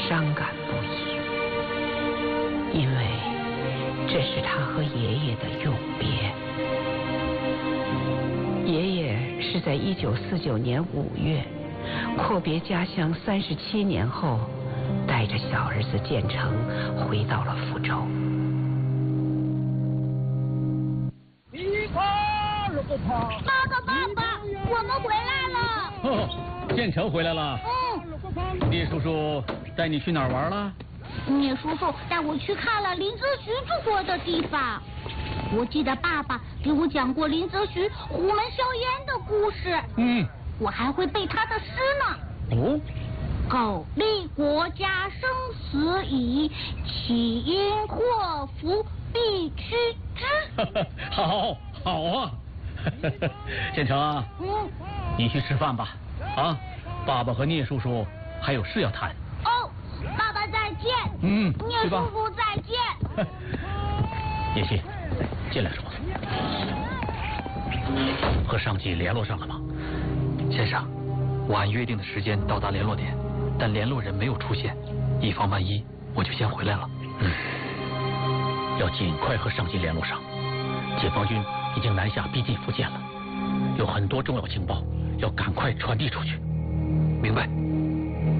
伤感不已，因为这是他和爷爷的永别。爷爷是在1949年5月阔别家乡37年后，带着小儿子建成回到了福州。 爸爸，我们回来了。 哦，建成回来了。聂叔叔带你去哪儿玩了？ 聂叔叔带我去看了林则徐住过的地方。我记得爸爸给我讲过林则徐虎门销烟的故事。我还会背他的诗呢。 哦。 苟利国家生死以，岂因祸福避趋之。 好啊。建成啊，你去吃饭吧。啊，爸爸和聂叔叔还有事要谈。 哦，爸爸再见。聂叔叔再见。 叶希，进来说。和上级联络上了吗？ 先生，我按约定的时间到达联络点，但联络人没有出现，以防万一，我就先回来了。 要尽快和上级联络上。解放军已经南下逼近福建了，有很多重要情报要赶快传递出去。 明白。